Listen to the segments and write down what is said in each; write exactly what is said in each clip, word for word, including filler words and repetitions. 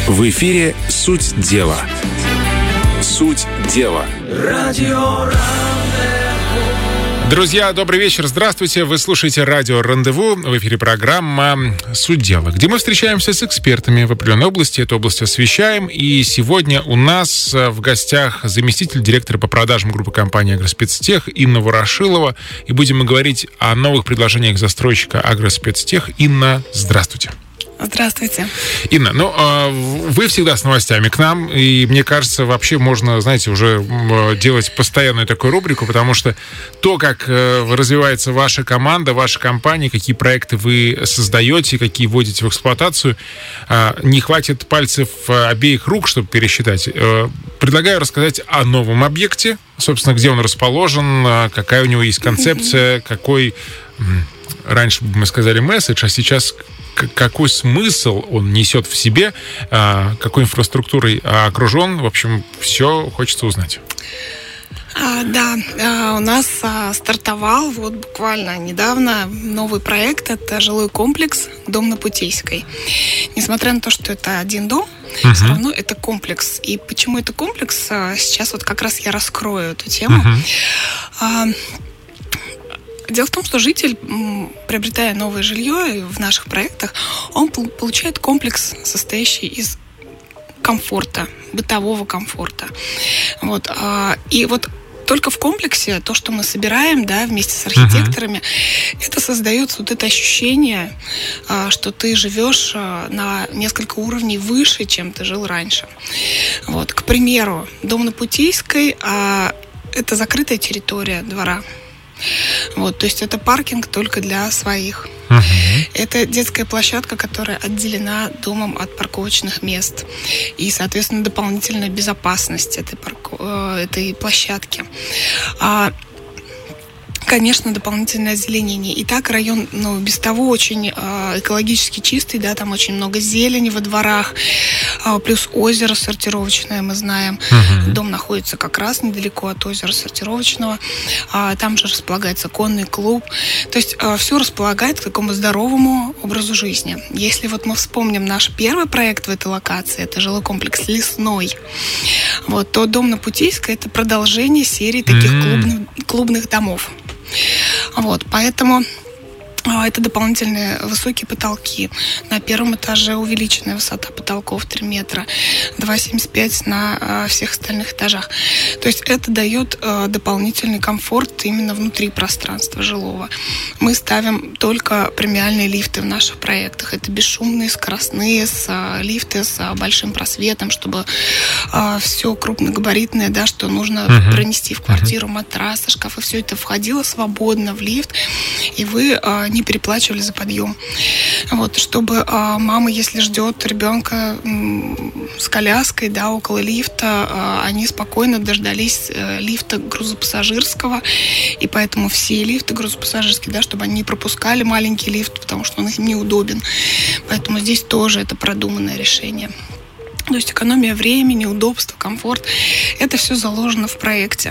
В эфире «Суть дела». Суть дела. Радио Друзья, добрый вечер, здравствуйте. Вы слушаете радио «Рандеву». В эфире программа «Суть дела», где мы встречаемся с экспертами в определенной области. Эту область освещаем. И сегодня у нас в гостях заместитель директора по продажам группы компании «Агроспецтех» Инна Ворошилова. И будем мы говорить о новых предложениях застройщика «Агроспецтех». Инна, здравствуйте. Здравствуйте. Инна, ну, вы всегда с новостями к нам, и мне кажется, вообще можно, знаете, уже делать постоянную такую рубрику, потому что то, как развивается ваша команда, ваша компания, какие проекты вы создаете, какие вводите в эксплуатацию, не хватит пальцев обеих рук, чтобы пересчитать. Предлагаю рассказать о новом объекте, собственно, где он расположен, какая у него есть концепция, какой, раньше бы мы сказали, месседж, а сейчас какой смысл он несет в себе, какой инфраструктурой окружен. В общем, все хочется узнать. А, да, а, у нас а, стартовал вот буквально недавно новый проект. Это жилой комплекс «Дом на Путейской». Несмотря на то, что это один дом, uh-huh. все равно это комплекс. И почему это комплекс, а, сейчас вот как раз я раскрою эту тему. Uh-huh. А, Дело в том, что житель, приобретая новое жилье в наших проектах, он получает комплекс, состоящий из комфорта, бытового комфорта. Вот. И вот только в комплексе то, что мы собираем, да, вместе с архитекторами, uh-huh. это создается вот это ощущение, что ты живешь на несколько уровней выше, чем ты жил раньше. Вот. К примеру, дом на Путейской – это закрытая территория двора. Вот, то есть это паркинг только для своих. Uh-huh. Это детская площадка, которая отделена домом от парковочных мест. И, соответственно, дополнительная безопасность этой, парко... этой площадки. А Конечно, дополнительное озеленение. И так район, ну, без того очень э, экологически чистый, да, там очень много зелени во дворах, э, плюс озеро сортировочное, мы знаем. Uh-huh. Дом находится как раз недалеко от озера сортировочного. Э, там же располагается конный клуб. То есть э, все располагает к такому здоровому образу жизни. Если вот мы вспомним наш первый проект в этой локации, это жилой комплекс «Лесной», вот, то дом на Путейской – это продолжение серии таких uh-huh. клубных, клубных домов. Вот, поэтому а, это дополнительные высокие потолки. На первом этаже увеличенная высота потолков три метра, два семьдесят пять на а, всех остальных этажах. То есть это дает а, дополнительный комфорт именно внутри пространства жилого. Мы ставим только премиальные лифты в наших проектах. Это бесшумные, скоростные, с, а, лифты с а, большим просветом, чтобы а, все крупногабаритное, да, что нужно uh-huh. пронести в квартиру, uh-huh. матрасы, шкафы, все это входило свободно в лифт, и вы а, не переплачивали за подъем. Вот, чтобы а, мама, если ждет ребенка м, с коляской, да, около лифта, а, они спокойно дождались а, лифта грузопассажирского, и поэтому все лифты грузопассажирские, да, чтобы они не пропускали маленький лифт, потому что он им неудобен. Поэтому здесь тоже это продуманное решение. То есть экономия времени, удобство, комфорт – это все заложено в проекте.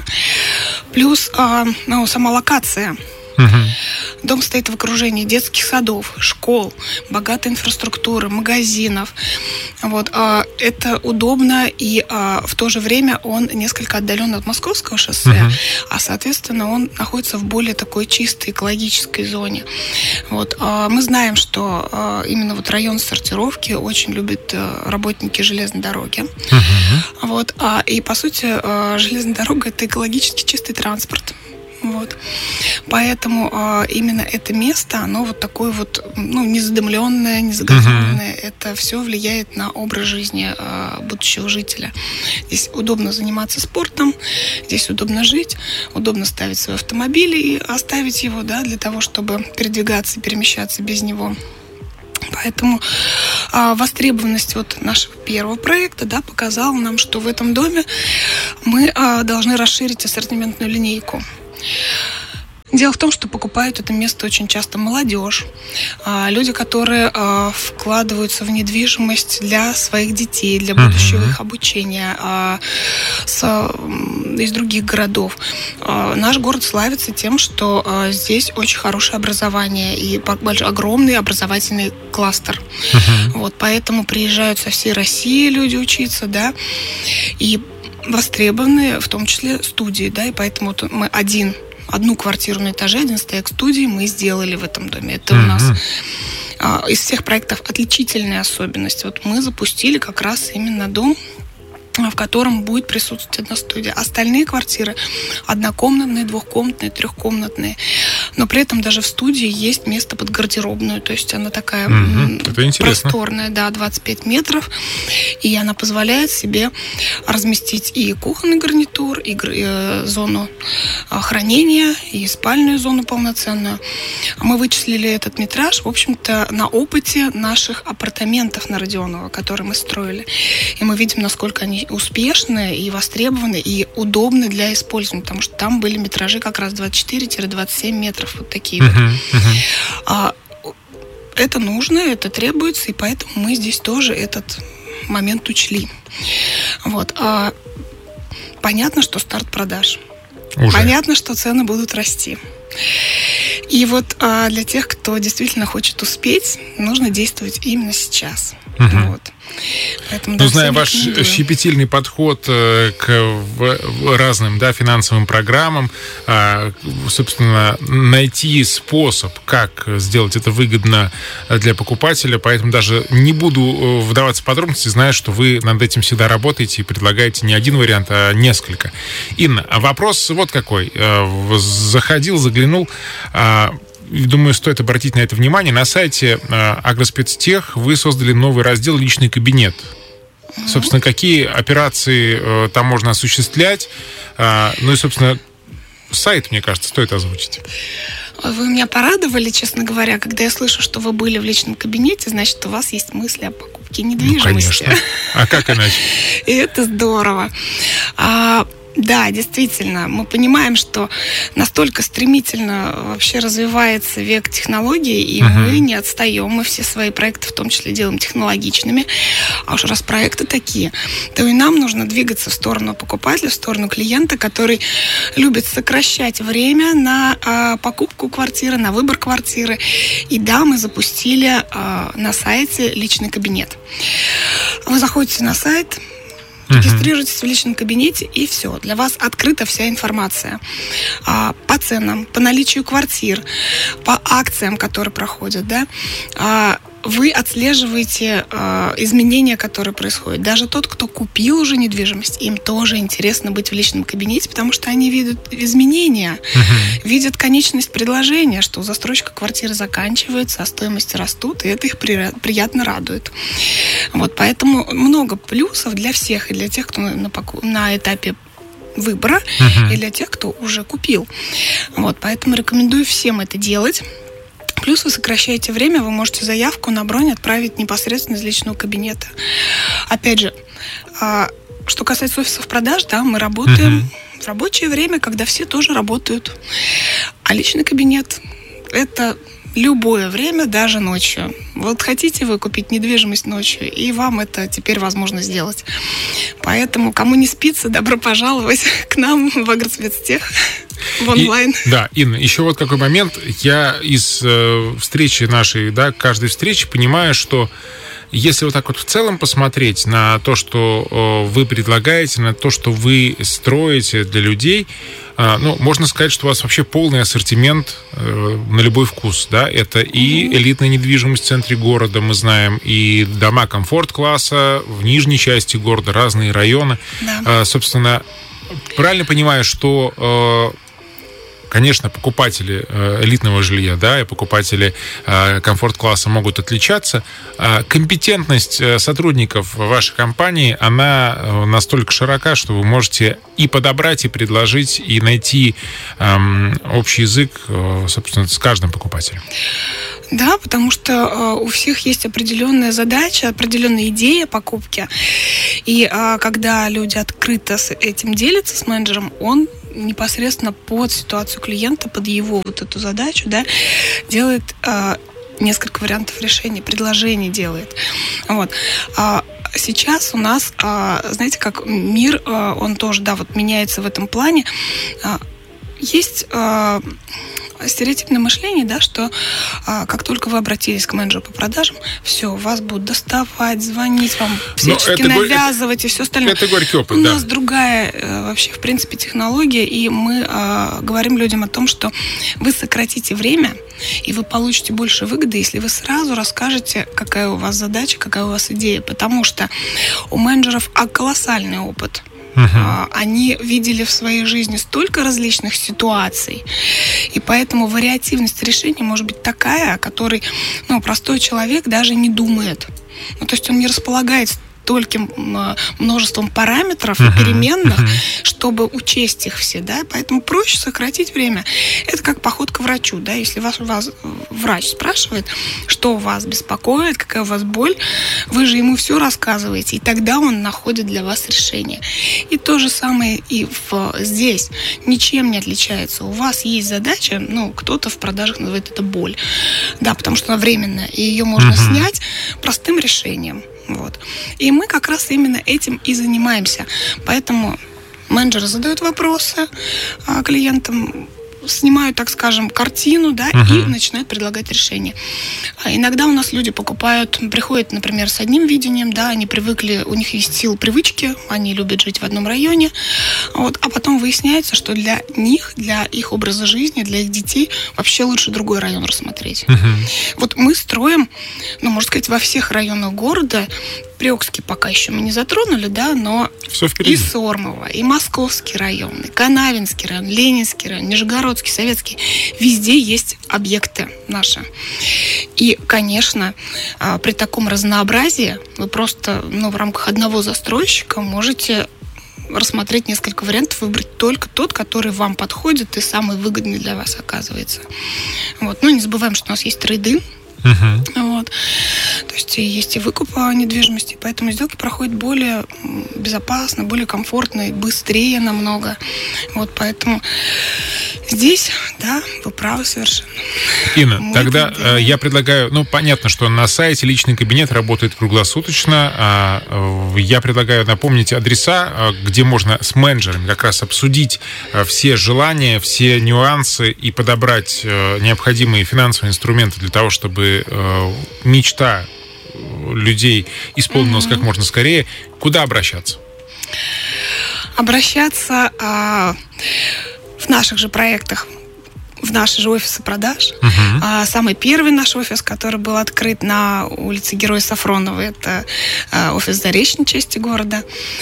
Плюс а, ну, сама локация. Uh-huh. Дом стоит в окружении детских садов, школ, богатой инфраструктуры, магазинов. Вот. Это удобно, и в то же время он несколько отдален от Московского шоссе, uh-huh. а, соответственно, он находится в более такой чистой экологической зоне. Вот. Мы знаем, что именно вот район сортировки очень любят работники железной дороги. Uh-huh. Вот. И, по сути, железная дорога – это экологически чистый транспорт. Вот. Поэтому э, именно это место, оно вот такое вот, ну, незадымленное, незагазованное. Uh-huh. Это все влияет на образ жизни э, будущего жителя. Здесь удобно заниматься спортом, здесь удобно жить, удобно ставить свой автомобиль и оставить его, да, для того, чтобы передвигаться, перемещаться без него. Поэтому а, востребованность вот нашего первого проекта, да, показала нам, что в этом доме мы а, должны расширить ассортиментную линейку. Дело в том, что покупают это место очень часто молодежь, люди, которые вкладываются в недвижимость для своих детей, для будущего uh-huh. их обучения с, из других городов. Наш город славится тем, что здесь очень хорошее образование и огромный образовательный кластер. Uh-huh. Вот, поэтому приезжают со всей России люди учиться, да, и востребованы в том числе студии, да, и поэтому мы один Одну квартиру на этаже, один стояк студии мы сделали в этом доме. Это mm-hmm. у нас а, из всех проектов отличительная особенность. Вот мы запустили как раз именно дом, в котором будет присутствовать одна студия. Остальные квартиры однокомнатные, двухкомнатные, трехкомнатные. Но при этом даже в студии есть место под гардеробную. То есть она такая mm-hmm. просторная, да, двадцать пять метров. И она позволяет себе разместить и кухонный гарнитур, и зону хранения, и спальную зону полноценную. Мы вычислили этот метраж, в общем-то, на опыте наших апартаментов на Родионова, которые мы строили. И мы видим, насколько они успешные и востребованы, и удобны для использования, потому что там были метражи как раз двадцать четыре - двадцать семь метров, вот такие uh-huh, вот. Uh-huh. А, это нужно, это требуется, и поэтому мы здесь тоже этот момент учли. Вот. А, понятно, что старт продаж. Уже. Понятно, что цены будут расти. И вот а, для тех, кто действительно хочет успеть, нужно действовать именно сейчас. Uh-huh. Вот. Поэтому, ну, да, зная ваш щепетильный подход э, к разным, да, финансовым программам, э, собственно, найти способ, как сделать это выгодно для покупателя, поэтому даже не буду вдаваться в подробности, зная, что вы над этим всегда работаете и предлагаете не один вариант, а несколько. Инна, вопрос вот какой. Заходил, заглянул... Думаю, стоит обратить на это внимание. На сайте э, Агроспецтех вы создали новый раздел «Личный кабинет». Mm-hmm. Собственно, какие операции э, там можно осуществлять? Э, ну и, собственно, сайт, мне кажется, стоит озвучить. Вы меня порадовали, честно говоря, когда я слышу, что вы были в личном кабинете, значит, у вас есть мысли о покупке недвижимости. Ну, конечно. А как иначе? И это здорово. Да, действительно, мы понимаем, что настолько стремительно вообще развивается век технологий, и uh-huh. мы не отстаем, мы все свои проекты в том числе делаем технологичными, а уж раз проекты такие, то и нам нужно двигаться в сторону покупателя, в сторону клиента, который любит сокращать время на а, покупку квартиры, на выбор квартиры. И да, мы запустили а, на сайте личный кабинет. Вы заходите на сайт, регистрируйтесь в личном кабинете, и все. Для вас открыта вся информация а, по ценам, по наличию квартир, по акциям, которые проходят, да. А, вы отслеживаете э, изменения, которые происходят. Даже тот, кто купил уже недвижимость, им тоже интересно быть в личном кабинете, потому что они видят изменения, uh-huh. видят конечность предложения, что застройка квартиры заканчивается, а стоимости растут, и это их при, приятно радует. Вот, поэтому много плюсов для всех, и для тех, кто на, на, на этапе выбора, uh-huh. и для тех, кто уже купил. Вот, поэтому рекомендую всем это делать. Плюс вы сокращаете время, вы можете заявку на бронь отправить непосредственно из личного кабинета. Опять же, что касается офисов продаж, да, мы работаем uh-huh. в рабочее время, когда все тоже работают. А личный кабинет – это любое время, даже ночью. Вот хотите вы купить недвижимость ночью, и вам это теперь возможно сделать. Поэтому, кому не спится, добро пожаловать к нам в Агроспецтех. В онлайн. И, да, Инна, еще вот какой момент. Я из э, встречи нашей, да, каждой встречи понимаю, что если вот так вот в целом посмотреть на то, что э, вы предлагаете, на то, что вы строите для людей, э, ну, можно сказать, что у вас вообще полный ассортимент э, на любой вкус, да, это и элитная недвижимость в центре города, мы знаем, и дома комфорт-класса в нижней части города, разные районы. Да. Э, собственно, правильно понимаю, что... Э, Конечно, покупатели элитного жилья, да, и покупатели комфорт-класса могут отличаться. Компетентность сотрудников вашей компании, она настолько широка, что вы можете и подобрать, и предложить, и найти общий язык, собственно, с каждым покупателем. Да, потому что у всех есть определенная задача, определенная идея покупки. И когда люди открыто с этим делятся с менеджером, он непосредственно под ситуацию клиента, под его вот эту задачу, да, делает э, несколько вариантов решения, предложений делает. Вот. А сейчас у нас, э, знаете, как мир, э, он тоже, да, вот меняется в этом плане. Э, есть э, стереотипное мышление, да, что а, как только вы обратились к менеджеру по продажам, все, вас будут доставать, звонить, вам всячески навязывать и все остальное. Это горький опыт, У да. нас другая вообще, в принципе, технология, и мы а, говорим людям о том, что вы сократите время, и вы получите больше выгоды, если вы сразу расскажете, какая у вас задача, какая у вас идея, потому что у менеджеров колоссальный опыт. Uh-huh. Они видели в своей жизни столько различных ситуаций, и поэтому вариативность решений может быть такая, о которой, ну, простой человек даже не думает. Ну, то есть он не располагает стольким множеством параметров uh-huh. и переменных, uh-huh. чтобы учесть их все, да, поэтому проще сократить время. Это как поход к врачу, да, если вас, вас врач спрашивает, что вас беспокоит, какая у вас боль, вы же ему все рассказываете, и тогда он находит для вас решение. И то же самое и в, здесь. Ничем не отличается. У вас есть задача, ну, кто-то в продажах называет это боль, да, потому что она временная, и ее можно uh-huh. снять простым решением. Вот. И мы как раз именно этим и занимаемся. Поэтому менеджеры задают вопросы а клиентам, снимают, так скажем, картину, да, uh-huh. и начинают предлагать решения. А иногда у нас люди покупают, приходят, например, с одним видением, да, они привыкли, у них есть сила привычки, они любят жить в одном районе, вот, а потом выясняется, что для них, для их образа жизни, для их детей вообще лучше другой район рассмотреть. Uh-huh. Вот мы строим, ну, можно сказать, во всех районах города. Приокский пока еще мы не затронули, да, но и Сормово, и Московский район, и Канавинский район, Ленинский район, Нижегородский, Советский, везде есть объекты наши. И, конечно, при таком разнообразии вы просто, ну, в рамках одного застройщика можете рассмотреть несколько вариантов, выбрать только тот, который вам подходит и самый выгодный для вас оказывается. Вот. Ну, не забываем, что у нас есть трейд-ин. Uh-huh. Вот. То есть есть и выкуп недвижимости, поэтому сделки проходят более безопасно, более комфортно и быстрее намного. Вот, поэтому здесь, да, вы правы совершенно. Инна, Мы тогда э, я предлагаю, ну, понятно, что на сайте личный кабинет работает круглосуточно. А, э, я предлагаю напомнить адреса, где можно с менеджерами как раз обсудить э, все желания, все нюансы и подобрать э, необходимые финансовые инструменты для того, чтобы э, мечта людей исполнилась mm-hmm. как можно скорее. Куда обращаться? Обращаться а, в наших же проектах, в наши же офисы продаж. Uh-huh. А, самый первый наш офис, который был открыт на улице Героя Сафронова, это а, офис заречной части города.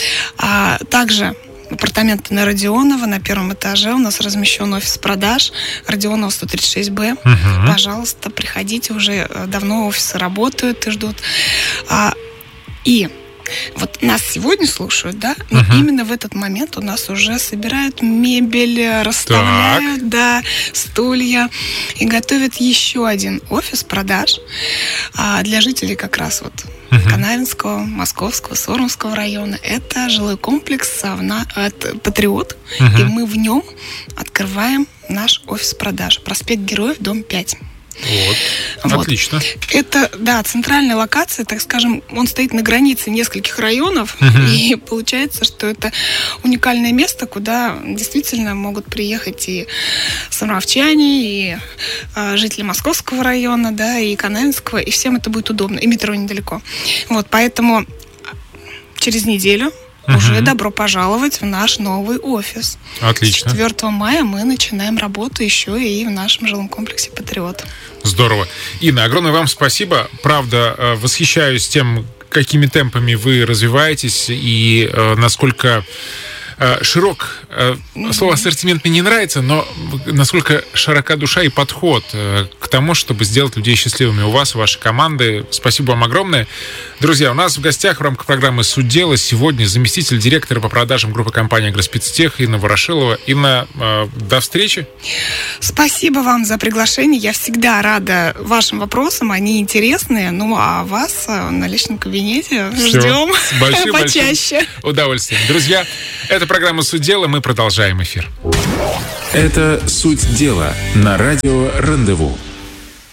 А, также апартаменты на Родионова, на первом этаже у нас размещен офис продаж Родионова сто тридцать шесть бэ. Uh-huh. Пожалуйста, приходите, уже давно офисы работают и ждут. А, и вот нас сегодня слушают, да, но uh-huh. именно в этот момент у нас уже собирают мебель, расставляют, так. да, стулья и готовят еще один офис продаж а, для жителей как раз вот uh-huh. Канавинского, Московского, Сормовского района. Это жилой комплекс Савна, это Патриот, uh-huh. и мы в нем открываем наш офис продаж. Проспект Героев, дом пять. Вот. Вот. Отлично. Это, да, центральная локация, так скажем, он стоит на границе нескольких районов, uh-huh. и получается, что это уникальное место, куда действительно могут приехать и сомровчане, и а, жители Московского района, да, и Канавинского, и всем это будет удобно, и метро недалеко. Вот, поэтому через неделю Uh-huh. уже добро пожаловать в наш новый офис. Отлично. С четвёртого мая мы начинаем работу еще и в нашем жилом комплексе «Патриот». Здорово. Инна, огромное вам спасибо. Правда, восхищаюсь тем, какими темпами вы развиваетесь и э, насколько э, широк, э, слово ассортимент мне не нравится, но насколько широка душа и подход э, к тому, чтобы сделать людей счастливыми у вас, у вашей команды. Спасибо вам огромное. Друзья, у нас в гостях в рамках программы «Суть дела» сегодня заместитель директора по продажам группы компании «Агроспецтех» Инна Ворошилова. Инна, э, до встречи. Спасибо вам за приглашение. Я всегда рада вашим вопросам, они интересные. Ну, а вас на личном кабинете Все. ждем Большое, почаще. Удовольствие. Друзья, это программа «Суть дела». Мы продолжаем эфир. Это «Суть дела» на радио «Рандеву».